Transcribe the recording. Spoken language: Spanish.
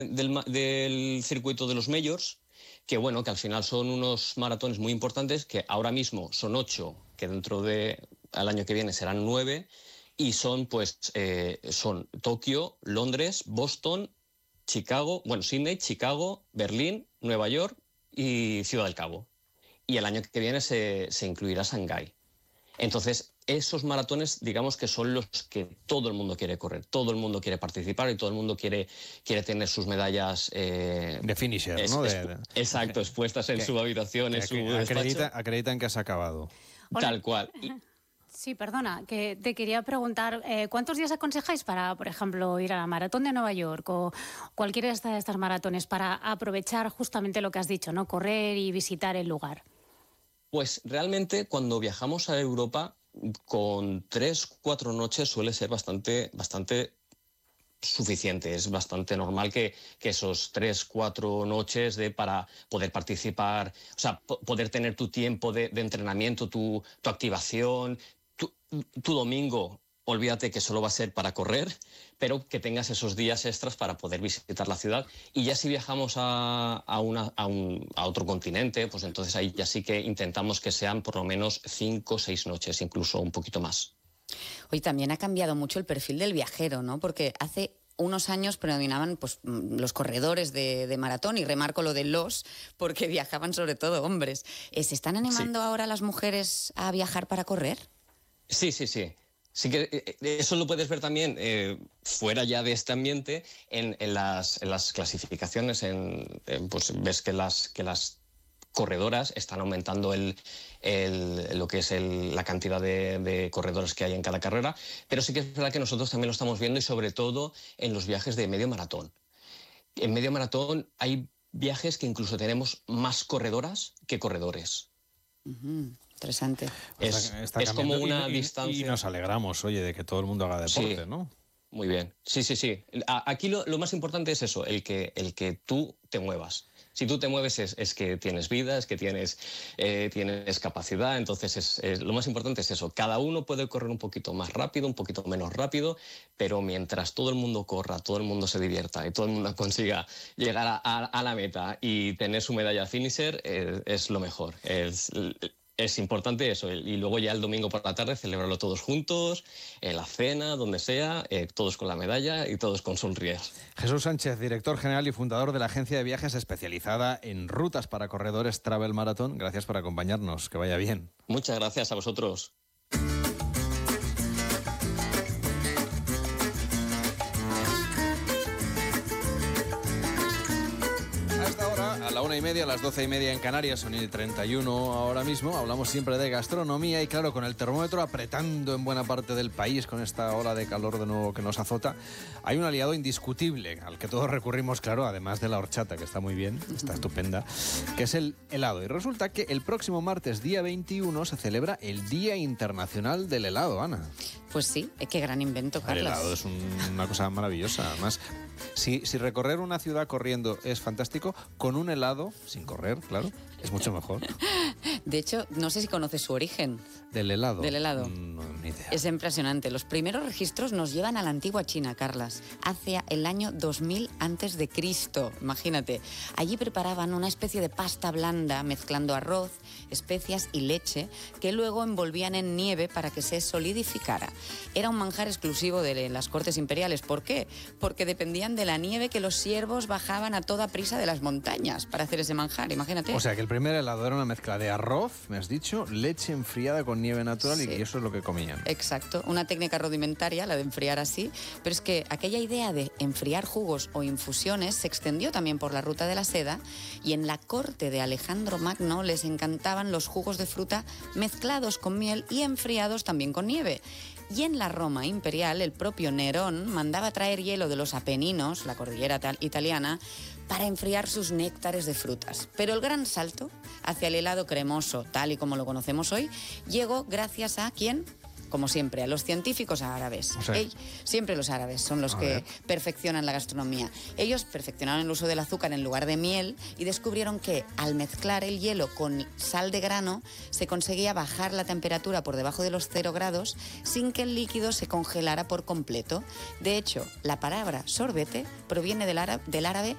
del circuito de los Majors, que bueno, que al final son unos maratones muy importantes, que ahora mismo son 8, que al año que viene serán 9, y son son Tokio, Londres, Boston, Sydney, Chicago, Berlín, Nueva York y Ciudad del Cabo. Y el año que viene se incluirá Shanghái. Entonces, esos maratones, digamos que son los que todo el mundo quiere correr, todo el mundo quiere participar y todo el mundo quiere tener sus medallas... de finisher, ¿no? Exacto, expuestas en su habitación, en su despacho. Acreditan que has acabado. Hola. Tal cual. Sí, perdona, que te quería preguntar, ¿cuántos días aconsejáis para, por ejemplo, ir a la Maratón de Nueva York o cualquiera de estas maratones para aprovechar justamente lo que has dicho, ¿no? Correr y visitar el lugar? Pues realmente cuando viajamos a Europa, con 3-4 noches suele ser bastante suficiente. Es bastante normal que esos 3-4 noches para poder participar, o sea, poder tener tu tiempo de entrenamiento, tu activación, tu domingo. Olvídate que solo va a ser para correr, pero que tengas esos días extras para poder visitar la ciudad. Y ya si viajamos a otro continente, pues entonces ahí ya sí que intentamos que sean por lo menos 5 o 6 noches, incluso un poquito más. Hoy también ha cambiado mucho el perfil del viajero, ¿no? Porque hace unos años predominaban pues, los corredores de maratón, y remarco lo de porque viajaban sobre todo hombres. ¿Se están animando ahora las mujeres a viajar para correr? Sí. Sí que eso lo puedes ver también fuera ya de este ambiente en las clasificaciones. Pues ves que las corredoras están aumentando lo que es la cantidad de corredores que hay en cada carrera, pero sí que es verdad que nosotros también lo estamos viendo, y sobre todo en los viajes de medio maratón. En medio maratón hay viajes que incluso tenemos más corredoras que corredores. Interesante. Está es como una distancia. Y nos alegramos, oye, de que todo el mundo haga deporte, sí, ¿no? Muy bien. Sí. Aquí lo más importante es eso, el que tú te muevas. Si tú te mueves es que tienes vida, es que tienes capacidad. Entonces lo más importante es eso. Cada uno puede correr un poquito más rápido, un poquito menos rápido, pero mientras todo el mundo corra, todo el mundo se divierta y todo el mundo consiga llegar a la meta y tener su medalla finisher, es lo mejor. Es importante eso, y luego ya el domingo por la tarde celebrarlo todos juntos, en la cena, donde sea, todos con la medalla y todos con sonrisas. Jesús Sánchez, director general y fundador de la agencia de viajes especializada en rutas para corredores Travel Marathon. Gracias por acompañarnos, que vaya bien. Muchas gracias a vosotros. A la 1:30, a las 12:30 en Canarias, son el 31 ahora mismo. Hablamos siempre de gastronomía y, claro, con el termómetro apretando en buena parte del país con esta ola de calor de nuevo que nos azota, hay un aliado indiscutible al que todos recurrimos, claro, además de la horchata, que está muy bien, está estupenda, que es el helado. Y resulta que el próximo martes, día 21, se celebra el Día Internacional del Helado, Ana. Pues sí, qué gran invento, Carlos. El helado es una cosa maravillosa, además. Si recorrer una ciudad corriendo es fantástico, con un helado, sin correr, claro, es mucho mejor. De hecho, no sé si conoces su origen. ¿Del helado? Del helado. No, ni idea. Es impresionante. Los primeros registros nos llevan a la antigua China, Carlas, hacia el año 2000 a.C., imagínate. Allí preparaban una especie de pasta blanda mezclando arroz, especias y leche, que luego envolvían en nieve para que se solidificara. Era un manjar exclusivo de las cortes imperiales. ¿Por qué? Porque dependían de la nieve que los siervos bajaban a toda prisa de las montañas para hacer ese manjar, imagínate. O sea, que el primer helado era una mezcla de arroz, me has dicho, leche enfriada con nieve natural, sí. Y eso es lo que comían. Exacto, una técnica rudimentaria, la de enfriar así, pero es que aquella idea de enfriar jugos o infusiones se extendió también por la ruta de la seda, y en la corte de Alejandro Magno les encantaban los jugos de fruta mezclados con miel y enfriados también con nieve. Y en la Roma imperial, el propio Nerón mandaba traer hielo de los Apeninos, la cordillera italiana, para enfriar sus néctares de frutas. Pero el gran salto hacia el helado cremoso, tal y como lo conocemos hoy, llegó gracias a ¿quién? Como siempre, a los científicos árabes. O sea, siempre los árabes son los que perfeccionan la gastronomía. Ellos perfeccionaron el uso del azúcar en lugar de miel y descubrieron que al mezclar el hielo con sal de grano se conseguía bajar la temperatura por debajo de los 0 grados sin que el líquido se congelara por completo. De hecho, la palabra sorbete proviene del árabe